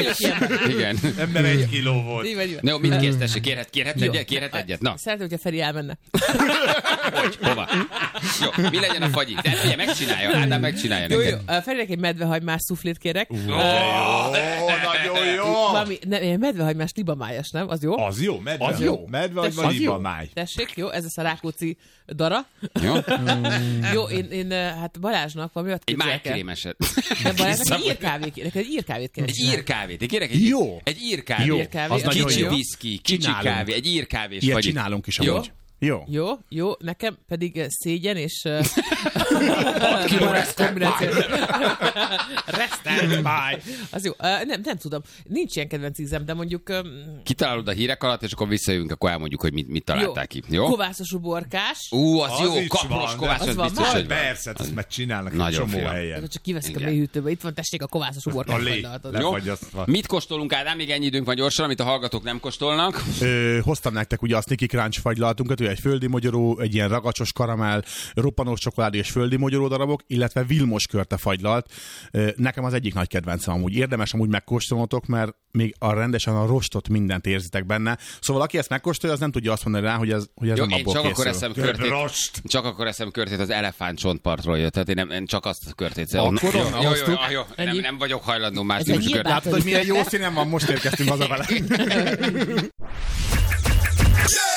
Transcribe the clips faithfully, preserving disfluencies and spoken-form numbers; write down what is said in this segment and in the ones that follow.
vagyok ilyen. Igen. Ember egy kiló volt. Így vagy, így vagy. Jó, mit kérsz, tessék? Kérhet, kérhet, Jó. egyet, kérhet egyet? Na, Szeretném, hogyha Feri elmenne. hogy, hova? Jó, mi legyen a fagyi? De figyelj, megcsinálja, Ádám megcsinálja Jó, neked. jó. Ferinek egy medvehagymás szuflét kérek. Ó, nagyon jó. Valami, ne, ilyen medvehagymás libamájas, nem? Az jó? Az jó, medve. Az jó. Medve vagy Tessék. liba máj. Tessék, jó, ez lesz a Rákóczi dara. Jó? Jó, én, én hát Balázsnak valami olyat Egy képzelek el. májkrémeset. De Balázsnak egy írkávét, neked egy írkávét kell Egy csinálni. írkávét. Én kérek egy, Jó. egy írkávét. Jó. Írkávé, Az nagyon Kicsi jó. viszki, kicsi Csinálunk. kávé, egy írkávés Ilyet fagyit. csinálunk is Jó? amúgy. Jó. Jó, jó, nekem pedig eh, szégyen és hat kiló kombináció. Resztelt máj. Az jó. Uh, nem, nem tudom. Nincs ilyen kedvenc ízem, de mondjuk... Um, Kitalálod a hírek alatt, és akkor visszajövünk, akkor elmondjuk, hogy mit, mit találták ki. Jó? Kovászos uborkás. Ú, az, Az jó, is kapros van, kovács, az az van biztos, már? hogy van. Persze, ezt meg csinálnak egy Nagyon csomó fiam. helyen. Csak kiveszik a Igen. mélyhűtőbe. Itt van, tessék a kovászos uborkás. A lé. fagylalt. Jó? Lefagyasztva. Mit kóstolunk, Ádám? Még ennyi időnk van gyorsan, amit a hallgatók nem kóstolnak. Ö, hoztam nektek ugye a Sneaky Crunch fagylaltunkat, ugye egy földi mogyoró, egy ilyen ragacsos karamell, roppanós csokoládé és földi mogyoró darabok, illetve Vilmos körte fagylalt. Ö, nekem az egyik nagy kedvencem amúgy. Érdemes amúgy megkóstolnotok, mert még a rendesen a rostot mindent érzitek benne. Szóval aki ezt megkóstolja, az nem tudja azt mondani rá, hogy ez, hogy ez Jó, nem én abból csak akkor készül. eszem körtét. Rost! Csak akkor eszem körtét az elefánt csontpartról jött. Tehát én, nem, én csak azt a körtét. Akkor jó, onnan jó, jó, hoztuk. jó, jó. Nem, Ennyi? nem vagyok hajlandó más Ez típusú egy körtét. nyilván- Látod, hogy milyen jó színen van, most érkeztünk haza vele.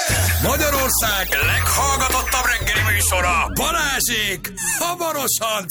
Magyarország leghallgatottabb reggeli műsora, Balázsék, hamarosan